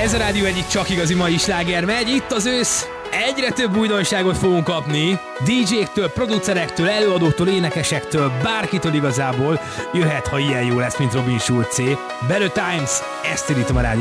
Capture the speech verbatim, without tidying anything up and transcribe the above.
Ez a rádió egyik csak igazi mai sláger megy, itt az ősz, egyre több újdonságot fogunk kapni, dé jéktől, producerektől, előadóktól, énekesektől, bárkitől igazából jöhet, ha ilyen jó lesz, mint Robin Schulzé. Better Times, ezt indítom a rádió.